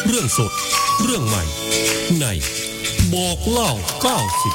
เรื่องสดเรื่องใหม่ในบอกเล่า90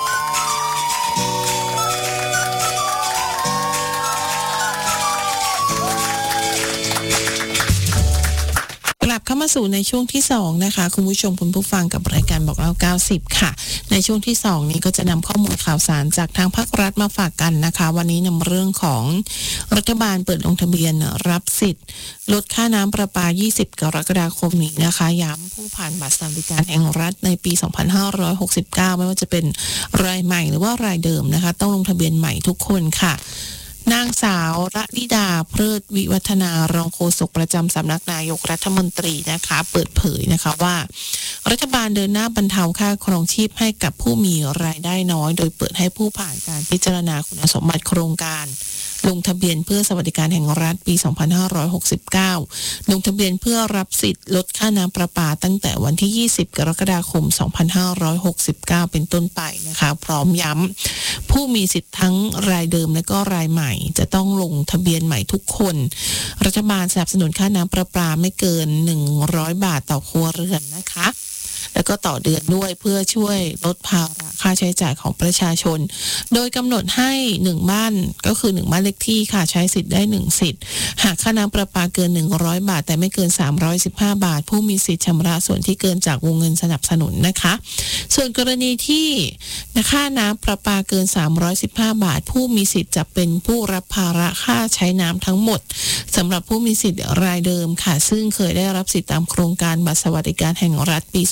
กลับเข้ามาสู่ในช่วงที่2นะคะคุณผู้ชมคุณผู้ฟังกับรายการบอกเล่า90ค่ะในช่วงที่2นี้ก็จะนำข้อมูลข่าวสารจากทางภาครัฐมาฝากกันนะคะวันนี้นำเรื่องของรัฐบาลเปิดลงทะเบียนรับสิทธิ์ลดค่าน้ำประปา20กรกฎาคมนี้นะคะย้ำผู้ผ่านบัตรสวัสดิการแห่งรัฐในปี2569ไม่ว่าจะเป็นรายใหม่หรือว่ารายเดิมนะคะต้องลงทะเบียนใหม่ทุกคนค่ะนางสาวระนิดาเพลิดวิวัฒนารองโฆษกประจำสำนักนายกรัฐมนตรีนะคะเปิดเผยนะคะว่ารัฐบาลเดินหน้าบรรเทาค่าครองชีพให้กับผู้มีรายได้น้อยโดยเปิดให้ผู้ผ่านการพิจารณาคุณสมบัติโครงการลงทะเบียนเพื่อสวัสดิการแห่งรัฐปี2569ลงทะเบียนเพื่อรับสิทธิ์ลดค่าน้ำประปาตั้งแต่วันที่20กรกฎาคม2569เป็นต้นไปนะคะพร้อมย้ำผู้มีสิทธิ์ทั้งรายเดิมและก็รายใหม่จะต้องลงทะเบียนใหม่ทุกคนรัฐบาลสนับสนุนค่าน้ำประปาไม่เกิน100 บาทต่อครัวเรือนนะคะแล้วก็ต่อเดือนด้วยเพื่อช่วยลดภาระค่าใช้จ่ายของประชาชนโดยกำหนดให้1บ้านก็คือ1บ้านเลขที่ค่ะใช้สิทธิ์ได้1สิทธิ์หากค่าน้ำประปาเกิน100 บาทแต่ไม่เกิน315 บาทผู้มีสิทธิ์ชำระส่วนที่เกินจากวงเงินสนับสนุนนะคะส่วนกรณีที่ค่าน้ำประปาเกิน315 บาทผู้มีสิทธิ์จะเป็นผู้รับภาระค่าใช้น้ำทั้งหมดสำหรับผู้มีสิทธิ์รายเดิมค่ะซึ่งเคยได้รับสิทธิ์ตามโครงการบัตรสวัสดิการแห่งรัฐปี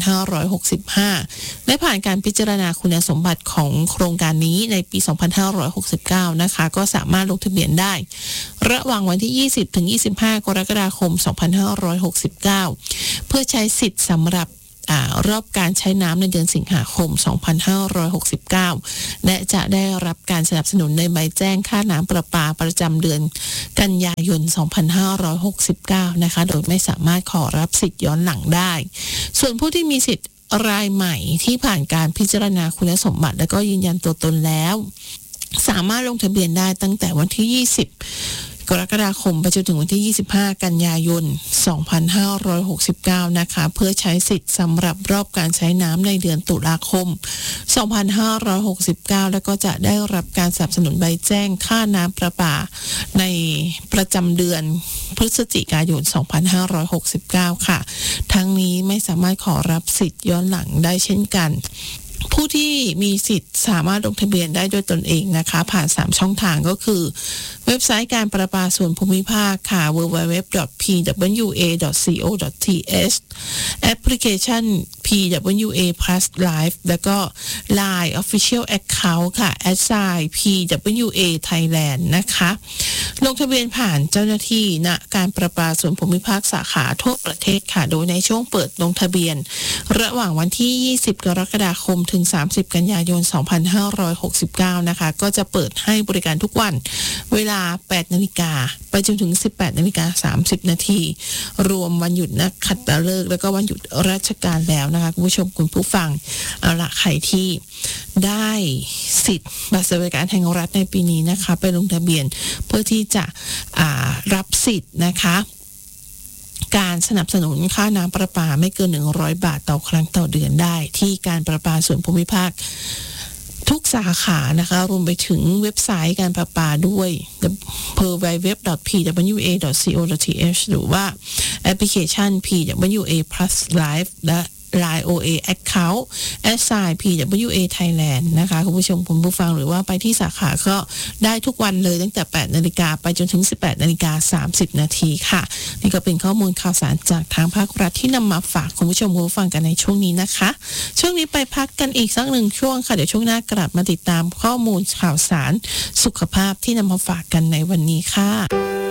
2565และผ่านการพิจารณาคุณสมบัติของโครงการนี้ในปี2569นะคะก็สามารถลงทะเบียนได้ระหว่างวันที่20ถึง25กรกฎาคม2569เพื่อใช้สิทธิ์สำหรับรอบการใช้น้ำในเดือนสิงหาคม2569และจะได้รับการสนับสนุนในใบแจ้งค่าน้ำประปาประจำเดือนกันยายน2569นะคะโดยไม่สามารถขอรับสิทธิ์ย้อนหลังได้ส่วนผู้ที่มีสิทธิ์รายใหม่ที่ผ่านการพิจารณาคุณสมบัติและก็ยืนยันตัวตนแล้วสามารถลงทะเบียนได้ตั้งแต่วันที่20กรกฎาคมไปจนถึงวันที่25กันยายน2569นะคะเพื่อใช้สิทธิ์สำหรับรอบการใช้น้ำในเดือนตุลาคม2569แล้วก็จะได้รับการสนับสนุนใบแจ้งค่าน้ำประปาในประจำเดือนพฤศจิกายน2569ค่ะทั้งนี้ไม่สามารถขอรับสิทธิ์ย้อนหลังได้เช่นกันผู้ที่มีสิทธิ์สามารถลงทะเบียนได้ด้วยตนเองนะคะผ่าน3ช่องทางก็คือเว็บไซต์การประปาส่วนภูมิภาคค่ะ www.pwa.co.th แอปพลิเคชัน PWA Plus Live แล้วก็ Line Official Account ค่ะ @PWA Thailand นะคะลงทะเบียนผ่านเจ้าหน้าที่ณการประปาส่วนภูมิภาคสาขาทั่วประเทศค่ะโดยในช่วงเปิดลงทะเบียนระหว่างวันที่20กรกฎาคมถึง30กันยายน2569นะคะก็จะเปิดให้บริการทุกวันเวลา 8:00 น.ไปจนถึง 18:30 น.รวมวันหยุดนักขัตฤกษ์แล้วก็วันหยุดราชการแล้วนะคะคุณผู้ชมคุณผู้ฟังเอาละใครที่ได้สิทธิ์บัตรสวัสดิการแห่งรัฐในปีนี้นะคะไปลงทะเบียนเพื่อที่จะรับสิทธิ์นะคะการสนับสนุนค่าน้ำประปาไม่เกิน100 บาทต่อครั้งต่อเดือนได้ที่การประปาส่วนภูมิภาคทุกสาขานะคะรวมไปถึงเว็บไซต์การประปาด้วย www.pwa.co.th หรือว่าแอปพลิเคชัน PWA Plus Live และ Line OA Account @PWA Thailand นะคะคุณผู้ชมคุณผู้ฟังหรือว่าไปที่สาขาก็ได้ทุกวันเลยตั้งแต่ 8:00 น.ไปจนถึง 18:30 น.ค่ะนี่ก็เป็นข้อมูลข่าวสารจากทางภาครัฐที่นำมาฝากคุณผู้ชมคุณผู้ฟังกันในช่วงนี้นะคะช่วงนี้ไปพักกันอีกสักหนึ่งช่วงค่ะเดี๋ยวช่วงหน้ากลับมาติดตามข้อมูลข่าวสารสุขภาพที่นำมาฝากกันในวันนี้ค่ะ